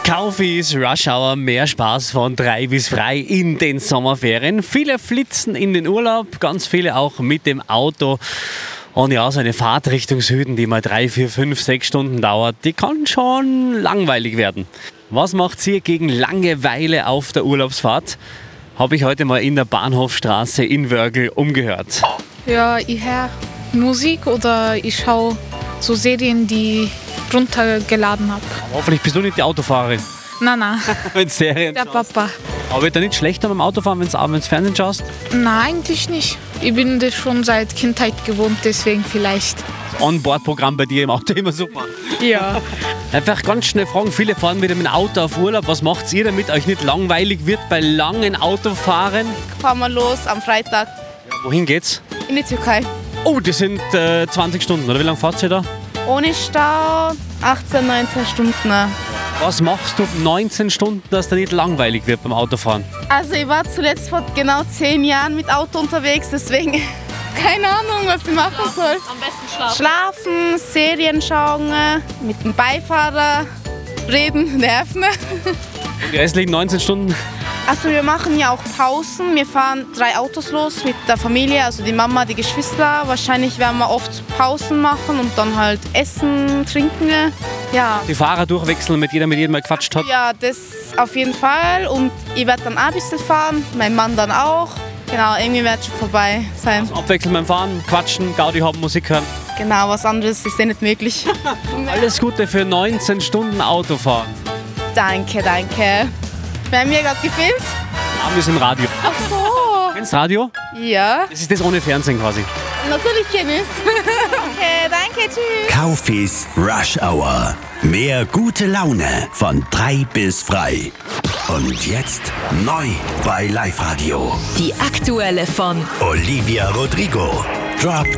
Kaufis Rush Hour, mehr Spaß von 3 bis frei in den Sommerferien. Viele flitzen in den Urlaub, ganz viele auch mit dem Auto. Und ja, so eine Fahrt Richtung Süden, die mal 3, 4, 5, 6 Stunden dauert, die kann schon langweilig werden. Was macht ihr gegen Langeweile auf der Urlaubsfahrt? Habe ich heute mal in der Bahnhofstraße in Wörgl umgehört. Ja, ich höre Musik oder ich schaue so Serien, die ich runtergeladen habe. Hoffentlich bist du nicht die Autofahrerin. Nein, Wenn Serien der schaust. Papa. Aber wird da nicht schlechter beim Autofahren, wenn du abends Fernsehen schaust? Nein, eigentlich nicht. Ich bin das schon seit Kindheit gewohnt, deswegen vielleicht. On-Board-Programm bei dir im Auto immer super. Ja. Einfach ganz schnell fragen, viele fahren wieder mit dem Auto auf Urlaub. Was macht ihr, damit euch nicht langweilig wird bei langen Autofahren? Fahren wir los am Freitag Wohin geht's? in die Türkei. Oh, das sind 20 Stunden, oder wie lange fahrt ihr da? Ohne Stau 18, 19 Stunden. Was machst du 19 Stunden, dass dir nicht langweilig wird beim Autofahren? Also ich war zuletzt vor genau 10 Jahren mit Auto unterwegs, deswegen keine Ahnung, was ich machen soll. Am besten schlafen. Schlafen, Serien schauen, mit dem Beifahrer reden, nerven. Und die restlichen 19 Stunden? Also wir machen ja auch Pausen. Wir fahren 3 Autos los mit der Familie, also die Mama, die Geschwister. Wahrscheinlich werden wir oft Pausen machen und dann halt essen, trinken. Ja. Die Fahrer durchwechseln, mit jedem mal gequatscht hat? Ja, das auf jeden Fall. Und ich werde dann auch ein bisschen fahren, mein Mann dann auch. Genau, irgendwie wird schon vorbei sein. Abwechseln beim Fahren, quatschen, Gaudi haben, Musik hören. Genau, was anderes ist ja nicht möglich. Alles Gute für 19 Stunden Autofahren. Danke, danke. Wir haben hier gerade gefilmt. Abend ist im Radio. Ach so. Kennst du Radio? Ja, Das ist das ohne Fernsehen quasi. natürlich kenne ich es. Okay, danke, tschüss. Kaufis Rush Hour. Mehr gute Laune von 3 bis frei. Und jetzt neu bei Live Radio. Die aktuelle von Olivia Rodrigo. Drop